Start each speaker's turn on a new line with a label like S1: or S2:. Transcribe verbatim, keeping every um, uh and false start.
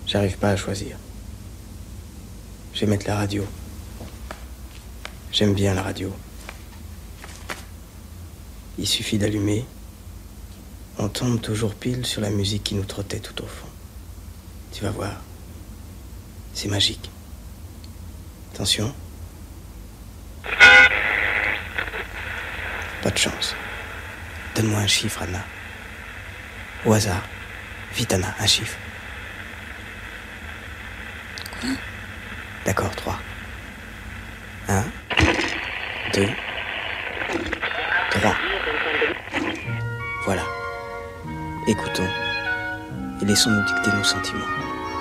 S1: J'arrive pas à choisir. Je vais mettre la radio. J'aime bien la radio. Il suffit d'allumer. On tombe toujours pile sur la musique qui nous trottait tout au fond. Tu vas voir. C'est magique. Attention. Pas de chance. Donne-moi un chiffre, Anna. Au hasard. Vite, Anna, un chiffre.
S2: Quoi?
S1: D'accord, trois. Un, deux, trois. Voilà. Écoutons et laissons-nous dicter nos sentiments.